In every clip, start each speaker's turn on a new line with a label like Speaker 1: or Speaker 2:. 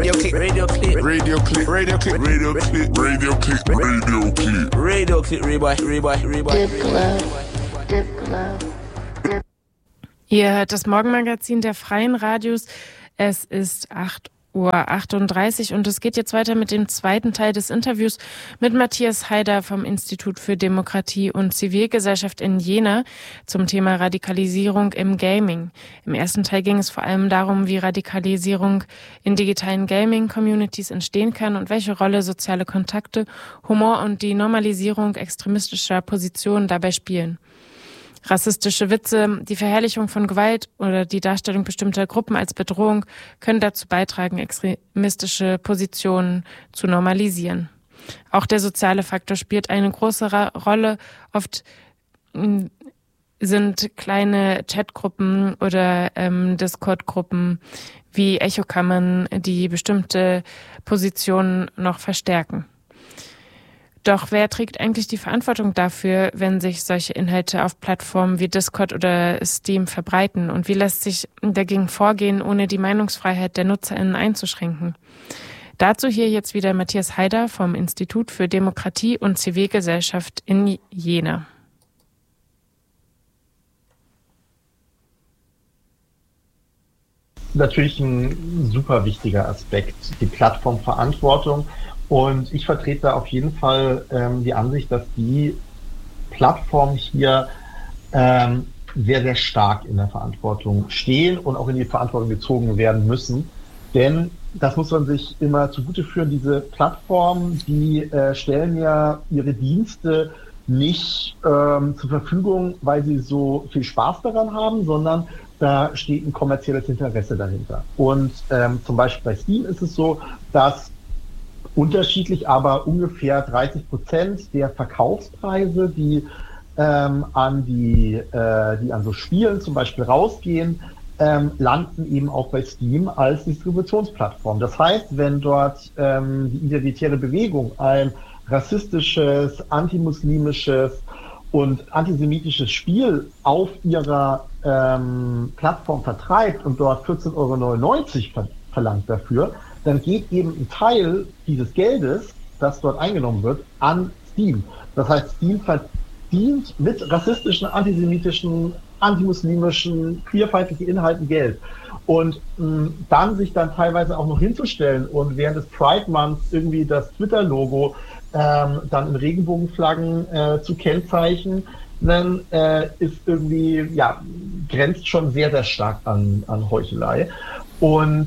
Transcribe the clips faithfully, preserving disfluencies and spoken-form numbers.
Speaker 1: Radio click, radio click, radio click, radio click, radio click, radio click, radio click, radio click, Reboy, Reboy, Reboy.
Speaker 2: Ihr hört das Morgenmagazin der Freien Radios. Es ist acht Uhr achtunddreißig und es geht jetzt weiter mit dem zweiten Teil des Interviews mit Matthias Haider vom Institut für Demokratie und Zivilgesellschaft in Jena zum Thema Radikalisierung im Gaming. Im ersten Teil ging es vor allem darum, wie Radikalisierung in digitalen Gaming-Communities entstehen kann und welche Rolle soziale Kontakte, Humor und die Normalisierung extremistischer Positionen dabei spielen. Rassistische Witze, die Verherrlichung von Gewalt oder die Darstellung bestimmter Gruppen als Bedrohung können dazu beitragen, extremistische Positionen zu normalisieren. Auch der soziale Faktor spielt eine große Ra- Rolle. Oft mh, sind kleine Chatgruppen oder ähm, Discord-Gruppen wie Echokammern, die bestimmte Positionen noch verstärken. Doch wer trägt eigentlich die Verantwortung dafür, wenn sich solche Inhalte auf Plattformen wie Discord oder Steam verbreiten? Und wie lässt sich dagegen vorgehen, ohne die Meinungsfreiheit der NutzerInnen einzuschränken? Dazu hier jetzt wieder Matthias Haider vom Institut für Demokratie und Zivilgesellschaft in Jena.
Speaker 3: Natürlich ein super wichtiger Aspekt, die Plattformverantwortung. Und ich vertrete da auf jeden Fall ähm, die Ansicht, dass die Plattformen hier ähm, sehr, sehr stark in der Verantwortung stehen und auch in die Verantwortung gezogen werden müssen. Denn das muss man sich immer zugute führen, diese Plattformen, die äh, stellen ja ihre Dienste nicht ähm, zur Verfügung, weil sie so viel Spaß daran haben, sondern da steht ein kommerzielles Interesse dahinter. Und ähm, zum Beispiel bei Steam ist es so, dass unterschiedlich, aber ungefähr dreißig Prozent der Verkaufspreise, die ähm, an die, äh, die an so Spielen zum Beispiel rausgehen, ähm, landen eben auch bei Steam als Distributionsplattform. Das heißt, wenn dort ähm, die identitäre Bewegung ein rassistisches, antimuslimisches und antisemitisches Spiel auf ihrer ähm, Plattform vertreibt und dort vierzehn Euro neunundneunzig ver- verlangt dafür, dann geht eben ein Teil dieses Geldes, das dort eingenommen wird, an Steam. Das heißt, Steam verdient mit rassistischen, antisemitischen, antimuslimischen, queerfeindlichen Inhalten Geld. Und mh, dann sich dann teilweise auch noch hinzustellen und während des Pride Months irgendwie das Twitter-Logo ähm, dann in Regenbogenflaggen äh, zu kennzeichnen, dann äh, ist irgendwie, ja, grenzt schon sehr, sehr stark an, an Heuchelei. Und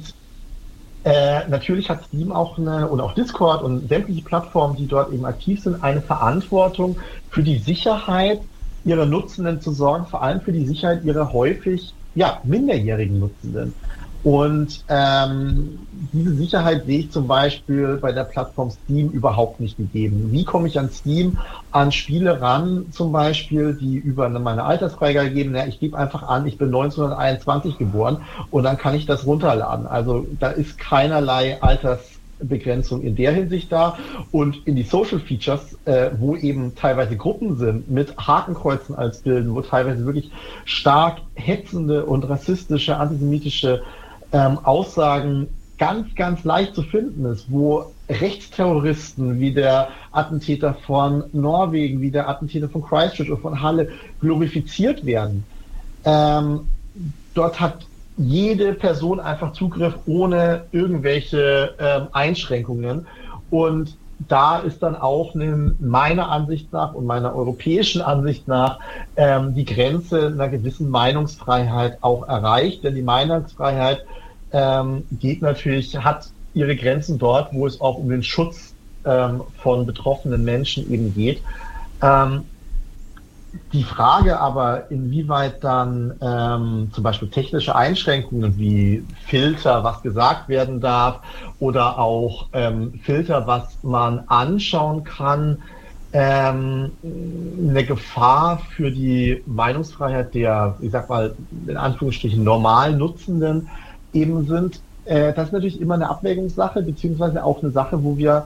Speaker 3: Äh, natürlich hat Steam auch eine, und auch Discord und sämtliche Plattformen, die dort eben aktiv sind, eine Verantwortung für die Sicherheit ihrer Nutzenden zu sorgen, vor allem für die Sicherheit ihrer häufig, ja, minderjährigen Nutzenden. Und ähm, diese Sicherheit sehe ich zum Beispiel bei der Plattform Steam überhaupt nicht gegeben. Wie komme ich an Steam an Spiele ran, zum Beispiel, die über meine Altersfreigabe geben? Ja, ich gebe einfach an, ich bin neunzehnhunderteinundzwanzig geboren und dann kann ich das runterladen. Also da ist keinerlei Altersbegrenzung in der Hinsicht da. Und in die Social Features, äh, wo eben teilweise Gruppen sind mit Hakenkreuzen als Bilden, wo teilweise wirklich stark hetzende und rassistische, antisemitische Ähm, Aussagen ganz, ganz leicht zu finden ist, wo Rechtsterroristen wie der Attentäter von Norwegen, wie der Attentäter von Christchurch oder von Halle glorifiziert werden. Ähm, dort hat jede Person einfach Zugriff ohne irgendwelche ähm, Einschränkungen. Und da ist dann auch eine, meiner Ansicht nach und meiner europäischen Ansicht nach ähm, die Grenze einer gewissen Meinungsfreiheit auch erreicht. Denn die Meinungsfreiheit ähm, geht natürlich, hat ihre Grenzen dort, wo es auch um den Schutz ähm, von betroffenen Menschen eben geht. Ähm, die Frage aber, inwieweit dann ähm, zum Beispiel technische Einschränkungen wie Filter, was gesagt werden darf, oder auch ähm, Filter, was man anschauen kann, ähm, eine Gefahr für die Meinungsfreiheit der, ich sag mal, in Anführungsstrichen normal Nutzenden eben sind, äh, das ist natürlich immer eine Abwägungssache, beziehungsweise auch eine Sache, wo wir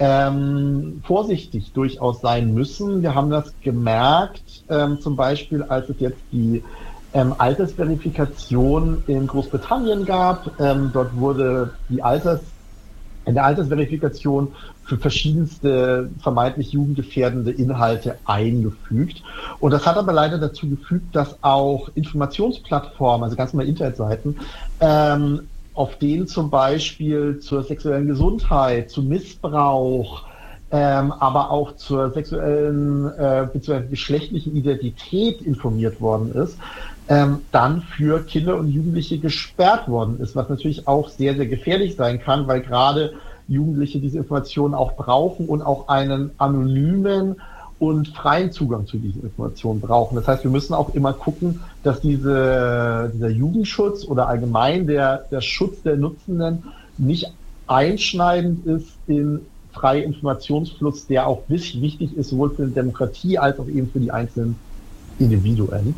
Speaker 3: ähm, vorsichtig durchaus sein müssen. Wir haben das gemerkt, ähm, zum Beispiel, als es jetzt die ähm, Altersverifikation in Großbritannien gab. Ähm, dort wurde die Alters in der Altersverifikation für verschiedenste vermeintlich jugendgefährdende Inhalte eingefügt. Und das hat aber leider dazu gefügt, dass auch Informationsplattformen, also ganz normal Internetseiten, ähm, auf denen zum Beispiel zur sexuellen Gesundheit, zu Missbrauch, ähm, aber auch zur sexuellen äh, bzw. geschlechtlichen Identität informiert worden ist, ähm, dann für Kinder und Jugendliche gesperrt worden ist, was natürlich auch sehr, sehr gefährlich sein kann, weil gerade Jugendliche diese Informationen auch brauchen und auch einen anonymen und freien Zugang zu diesen Informationen brauchen. Das heißt, wir müssen auch immer gucken, dass diese, dieser Jugendschutz oder allgemein der, der Schutz der Nutzenden nicht einschneidend ist in freie Informationsfluss, der auch wichtig ist, sowohl für die Demokratie als auch eben für die einzelnen Individuen.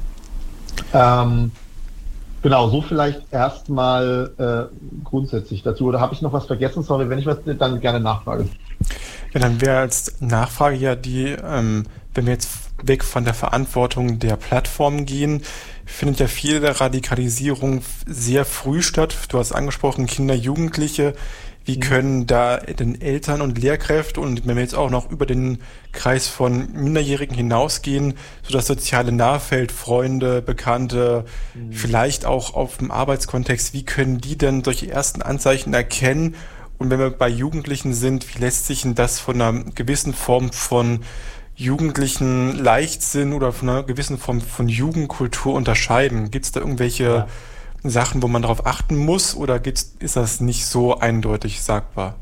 Speaker 3: Ähm, genau, so vielleicht erstmal äh, grundsätzlich dazu. Oder habe ich noch was vergessen? Sorry, wenn ich was, dann gerne nachfrage.
Speaker 4: Ja, dann wäre als Nachfrage ja die, ähm, wenn wir jetzt weg von der Verantwortung der Plattform gehen, findet ja viel der Radikalisierung sehr früh statt. Du hast angesprochen, Kinder, Jugendliche. Wie können da denn Eltern und Lehrkräfte und wenn wir jetzt auch noch über den Kreis von Minderjährigen hinausgehen, so das soziale Nahfeld, Freunde, Bekannte, mhm. vielleicht auch auf dem Arbeitskontext, wie können die denn solche ersten Anzeichen erkennen? Und wenn wir bei Jugendlichen sind, wie lässt sich denn das von einer gewissen Form von jugendlichen Leichtsinn oder von einer gewissen Form von Jugendkultur unterscheiden? Gibt es da irgendwelche ja. Sachen, wo man darauf achten muss, oder gibt's, ist das nicht so eindeutig sagbar?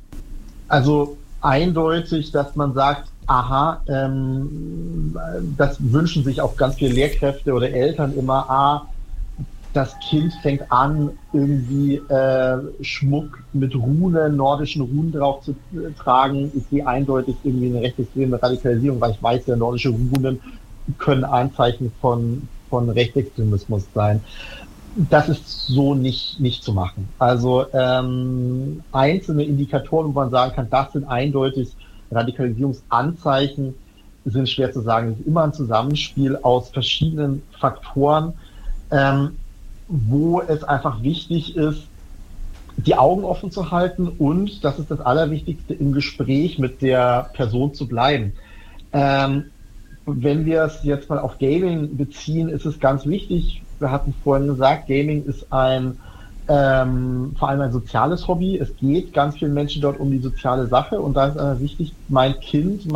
Speaker 3: Also eindeutig, dass man sagt, aha, ähm, das wünschen sich auch ganz viele Lehrkräfte oder Eltern immer, ah, das Kind fängt an, irgendwie äh, Schmuck mit Runen, nordischen Runen drauf zu äh, tragen. Ich sehe eindeutig irgendwie eine rechtsextreme Radikalisierung, weil ich weiß, ja, nordische Runen können Anzeichen von, von Rechtsextremismus sein. Das ist so nicht, nicht zu machen. Also ähm, einzelne Indikatoren, wo man sagen kann, das sind eindeutig Radikalisierungsanzeichen, sind schwer zu sagen. Es ist immer ein Zusammenspiel aus verschiedenen Faktoren, ähm, wo es einfach wichtig ist, die Augen offen zu halten und, das ist das Allerwichtigste, im Gespräch mit der Person zu bleiben. Ähm, wenn wir es jetzt mal auf Gaming beziehen, ist es ganz wichtig, wir hatten vorhin gesagt, Gaming ist ein ähm, vor allem ein soziales Hobby. Es geht ganz vielen Menschen dort um die soziale Sache und da ist äh, wichtig, mein Kind,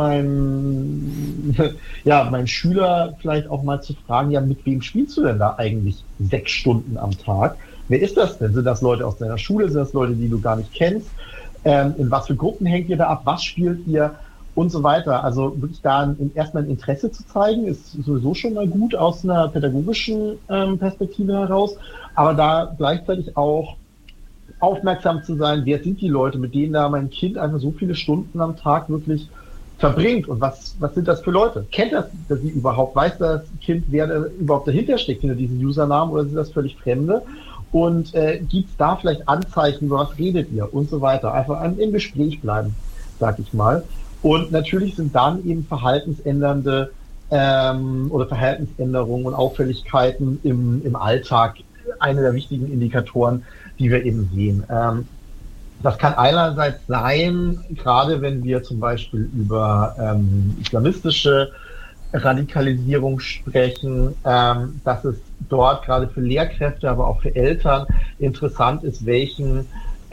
Speaker 3: mein ja, mein Schüler vielleicht auch mal zu fragen, ja, mit wem spielst du denn da eigentlich sechs Stunden am Tag? Wer ist das denn? Sind das Leute aus deiner Schule? Sind das Leute, die du gar nicht kennst? Ähm, in was für Gruppen hängt ihr da ab? Was spielt ihr? Und so weiter. Also wirklich da ein, erstmal ein Interesse zu zeigen, ist sowieso schon mal gut aus einer pädagogischen ähm, Perspektive heraus, aber da gleichzeitig auch aufmerksam zu sein, wer sind die Leute, mit denen da mein Kind einfach so viele Stunden am Tag wirklich verbringt und was was sind das für Leute? Kennt das, das sie überhaupt? Weiß das Kind, wer da überhaupt dahinter steckt, hinter diesem Usernamen, oder sind das völlig Fremde? Und äh, gibt es da vielleicht Anzeichen, über was redet ihr und so weiter? Einfach im Gespräch bleiben, sag ich mal. Und natürlich sind dann eben verhaltensändernde ähm, oder Verhaltensänderungen und Auffälligkeiten im, im Alltag eine der wichtigen Indikatoren, die wir eben sehen. Ähm, das kann einerseits sein, gerade wenn wir zum Beispiel über ähm, islamistische Radikalisierung sprechen, ähm, dass es dort gerade für Lehrkräfte, aber auch für Eltern interessant ist, welchen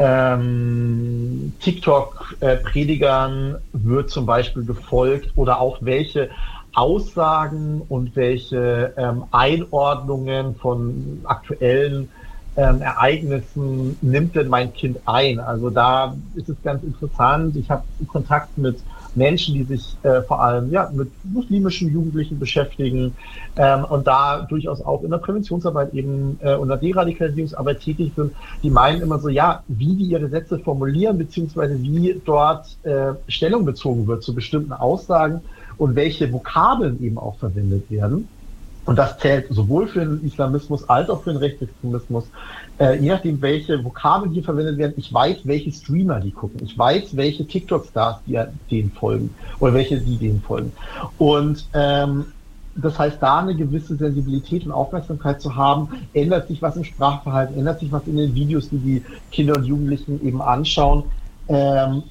Speaker 3: Ähm, TikTok-Predigern wird zum Beispiel gefolgt oder auch welche Aussagen und welche ähm, Einordnungen von aktuellen ähm, Ereignissen nimmt denn mein Kind ein. Also da ist es ganz interessant. Ich habe Kontakt mit Menschen, die sich äh, vor allem ja mit muslimischen Jugendlichen beschäftigen ähm, und da durchaus auch in der Präventionsarbeit eben äh, und der Deradikalisierungsarbeit tätig sind, die meinen immer so, ja, wie die ihre Sätze formulieren, beziehungsweise wie dort äh, Stellung bezogen wird zu bestimmten Aussagen und welche Vokabeln eben auch verwendet werden. Und das zählt sowohl für den Islamismus als auch für den Rechtsextremismus. Äh, je nachdem, welche Vokabeln hier verwendet werden, ich weiß, welche Streamer die gucken. Ich weiß, welche TikTok-Stars die denen folgen oder welche die denen folgen. Und ähm, das heißt, da eine gewisse Sensibilität und Aufmerksamkeit zu haben, ändert sich was im Sprachverhalten, ändert sich was in den Videos, die die Kinder und Jugendlichen eben anschauen. ähm,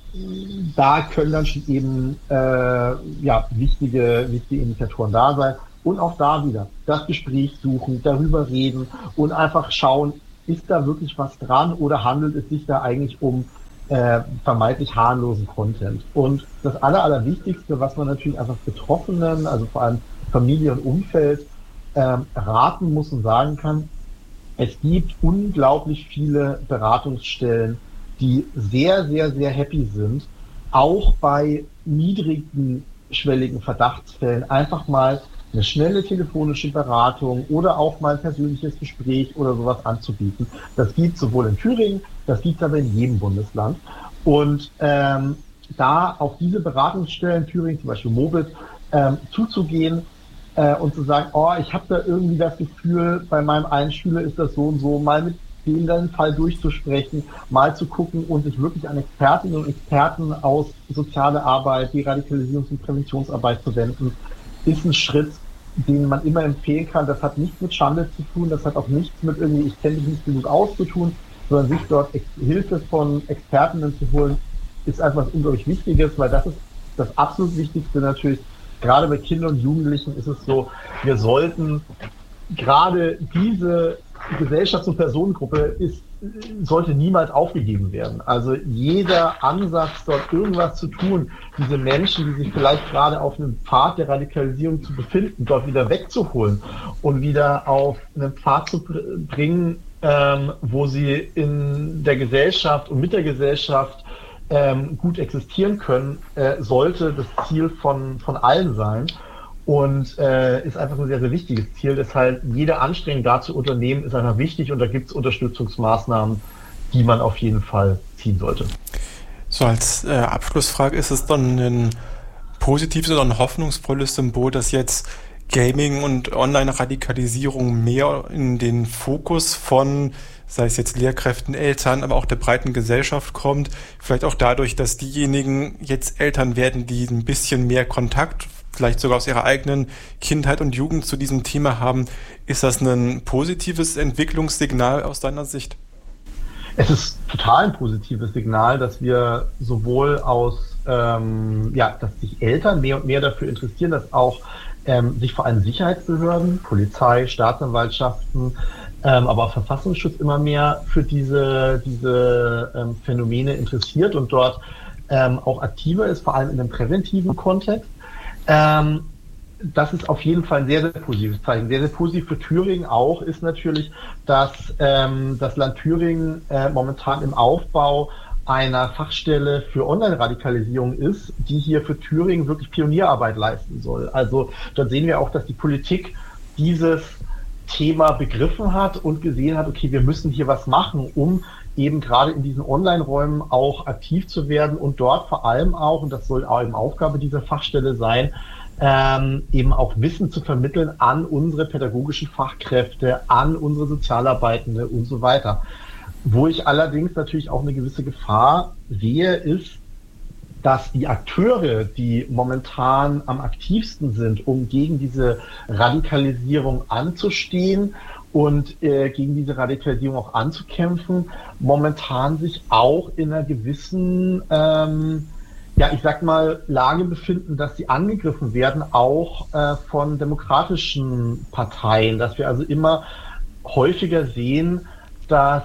Speaker 3: da können dann schon eben äh, ja, wichtige, wichtige Indikatoren da sein. Und auch da wieder das Gespräch suchen, darüber reden und einfach schauen, ist da wirklich was dran oder handelt es sich da eigentlich um äh, vermeintlich harmlosen Content. Und das Aller, Allerwichtigste, was man natürlich einfach Betroffenen, also vor allem Familie und Umfeld, ähm, raten muss und sagen kann, es gibt unglaublich viele Beratungsstellen, die sehr, sehr, sehr happy sind, auch bei niedrigen, schwelligen Verdachtsfällen einfach mal eine schnelle telefonische Beratung oder auch mal ein persönliches Gespräch oder sowas anzubieten. Das gibt es sowohl in Thüringen, das gibt es aber in jedem Bundesland. Und ähm, da auf diese Beratungsstellen, Thüringen zum Beispiel Mobit, ähm, zuzugehen äh, und zu sagen, oh, ich habe da irgendwie das Gefühl, bei meinem einen Schüler ist das so und so, mal mit dem dann Fall durchzusprechen, mal zu gucken und sich wirklich an Expertinnen und Experten aus sozialer Arbeit, die Radikalisierungs- und Präventionsarbeit zu wenden, ist ein Schritt, den man immer empfehlen kann. Das hat nichts mit Schande zu tun, das hat auch nichts mit irgendwie, ich kenne mich nicht genug aus zu tun, sondern sich dort Ex- Hilfe von Expertinnen zu holen, ist einfach was unglaublich Wichtiges, weil das ist das absolut Wichtigste natürlich. Gerade bei Kindern und Jugendlichen ist es so, wir sollten gerade diese Gesellschafts- und Personengruppe ist, sollte niemals aufgegeben werden. Also jeder Ansatz, dort irgendwas zu tun, diese Menschen, die sich vielleicht gerade auf einem Pfad der Radikalisierung zu befinden, dort wieder wegzuholen und wieder auf einen Pfad zu bringen, ähm, wo sie in der Gesellschaft und mit der Gesellschaft ähm, gut existieren können, äh, sollte das Ziel von, von allen sein. Und äh, ist einfach ein sehr, sehr wichtiges Ziel. Deshalb jede Anstrengung da zu unternehmen, ist einfach wichtig und da gibt es Unterstützungsmaßnahmen, die man auf jeden Fall ziehen sollte.
Speaker 4: So als äh, Abschlussfrage, ist es dann ein positives oder ein hoffnungsvolles Symbol, dass jetzt Gaming und Online-Radikalisierung mehr in den Fokus von, sei es jetzt Lehrkräften, Eltern, aber auch der breiten Gesellschaft kommt? Vielleicht auch dadurch, dass diejenigen jetzt Eltern werden, die ein bisschen mehr Kontakt vielleicht sogar aus ihrer eigenen Kindheit und Jugend zu diesem Thema haben. Ist das ein positives Entwicklungssignal aus deiner Sicht?
Speaker 3: Es ist total ein positives Signal, dass wir sowohl aus, ähm, ja, dass sich Eltern mehr und mehr dafür interessieren, dass auch ähm, sich vor allem Sicherheitsbehörden, Polizei, Staatsanwaltschaften, ähm, aber auch Verfassungsschutz immer mehr für diese, diese ähm, Phänomene interessiert und dort ähm, auch aktiver ist, vor allem in einem präventiven Kontext. Ähm, das ist auf jeden Fall ein sehr, sehr positives Zeichen. Sehr, sehr positiv für Thüringen auch ist natürlich, dass ähm, das Land Thüringen äh, momentan im Aufbau einer Fachstelle für Online-Radikalisierung ist, die hier für Thüringen wirklich Pionierarbeit leisten soll. Also dort sehen wir auch, dass die Politik dieses Thema begriffen hat und gesehen hat, okay, wir müssen hier was machen, um eben gerade in diesen Online-Räumen auch aktiv zu werden und dort vor allem auch, und das soll auch eben Aufgabe dieser Fachstelle sein, ähm, eben auch Wissen zu vermitteln an unsere pädagogischen Fachkräfte, an unsere Sozialarbeitende und so weiter. Wo ich allerdings natürlich auch eine gewisse Gefahr sehe, ist, dass die Akteure, die momentan am aktivsten sind, um gegen diese Radikalisierung anzustehen und äh, gegen diese Radikalisierung auch anzukämpfen, momentan sich auch in einer gewissen, ähm, ja, ich sag mal, Lage befinden, dass sie angegriffen werden, auch äh, von demokratischen Parteien, dass wir also immer häufiger sehen, dass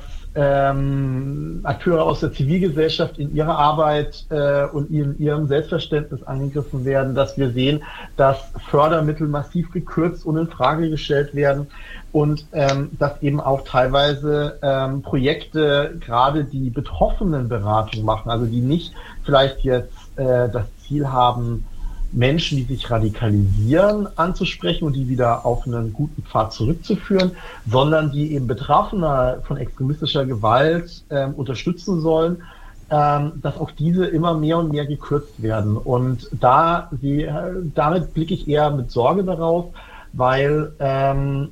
Speaker 3: ähm, Akteure aus der Zivilgesellschaft in ihrer Arbeit äh, und in ihrem Selbstverständnis angegriffen werden, dass wir sehen, dass Fördermittel massiv gekürzt und in Frage gestellt werden und ähm, dass eben auch teilweise ähm, Projekte gerade die Betroffenenberatung machen, also die nicht vielleicht jetzt äh, das Ziel haben, Menschen, die sich radikalisieren, anzusprechen und die wieder auf einen guten Pfad zurückzuführen, sondern die eben Betroffene von extremistischer Gewalt ähm, unterstützen sollen, ähm, dass auch diese immer mehr und mehr gekürzt werden. Und da die, damit blicke ich eher mit Sorge darauf, weil ähm,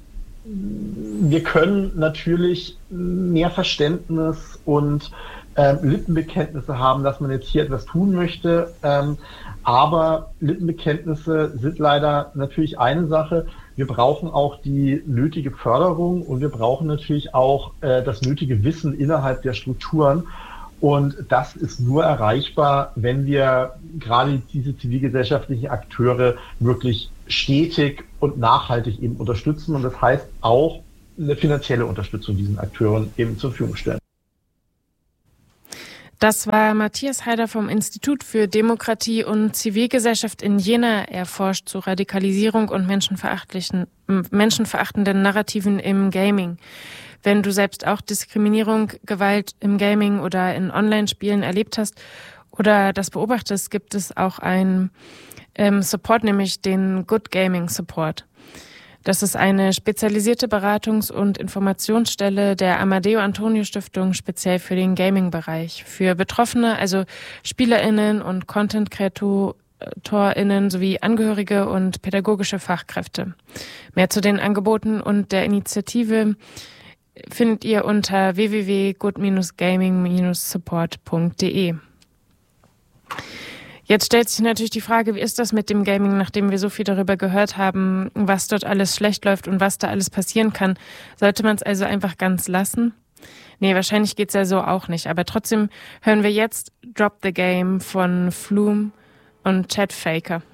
Speaker 3: wir können natürlich mehr Verständnis und ähm, Lippenbekenntnisse haben, dass man jetzt hier etwas tun möchte, ähm, aber Lippenbekenntnisse sind leider natürlich eine Sache. Wir brauchen auch die nötige Förderung und wir brauchen natürlich auch äh, das nötige Wissen innerhalb der Strukturen. Und das ist nur erreichbar, wenn wir gerade diese zivilgesellschaftlichen Akteure wirklich stetig und nachhaltig eben unterstützen. Und das heißt auch eine finanzielle Unterstützung diesen Akteuren eben zur Verfügung stellen.
Speaker 2: Das war Matthias Haider vom Institut für Demokratie und Zivilgesellschaft in Jena. Er forscht zu Radikalisierung und menschenverachtlichen, menschenverachtenden Narrativen im Gaming. Wenn du selbst auch Diskriminierung, Gewalt im Gaming oder in Online-Spielen erlebt hast oder das beobachtest, gibt es auch einen ähm, Support, nämlich den Good Gaming Support. Das ist eine spezialisierte Beratungs- und Informationsstelle der Amadeo Antonio Stiftung speziell für den Gaming-Bereich. Für Betroffene, also SpielerInnen und Content-KreatorInnen sowie Angehörige und pädagogische Fachkräfte. Mehr zu den Angeboten und der Initiative findet ihr unter w w w punkt good gaming support punkt d e. Jetzt stellt sich natürlich die Frage, wie ist das mit dem Gaming, nachdem wir so viel darüber gehört haben, was dort alles schlecht läuft und was da alles passieren kann. Sollte man es also einfach ganz lassen? Nee, wahrscheinlich geht's ja so auch nicht. Aber trotzdem hören wir jetzt Drop the Game von Flume und Chad Faker.